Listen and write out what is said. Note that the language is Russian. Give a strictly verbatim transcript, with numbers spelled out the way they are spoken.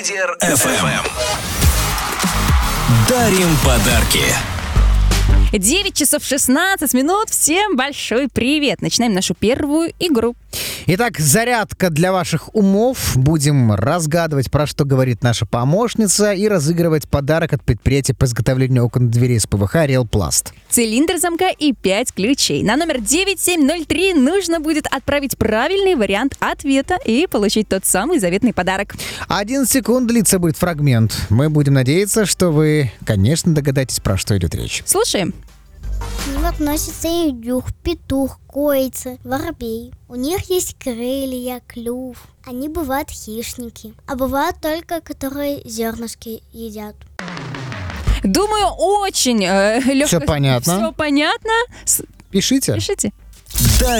эф эм. Дарим подарки. девять часов шестнадцать минут. Всем большой привет. Начинаем нашу первую игру. Итак, зарядка для ваших умов. Будем разгадывать, про что говорит наша помощница, и разыгрывать подарок от предприятия по изготовлению окон и дверей из ПВХ «Реалпласт». Цилиндр замка и пять ключей. На номер девять семь ноль три нужно будет отправить правильный вариант ответа и получить тот самый заветный подарок. одиннадцать секунд длится будет фрагмент. Мы будем надеяться, что вы, конечно, догадаетесь, про что идет речь. Слушаем. К ним относятся индюк, петух, курица, воробей. У них есть крылья, клюв. Они бывают хищники, а бывают только, которые зернышки едят. Думаю, очень э, легко. Все понятно. Все понятно. С- Пишите. Пишите.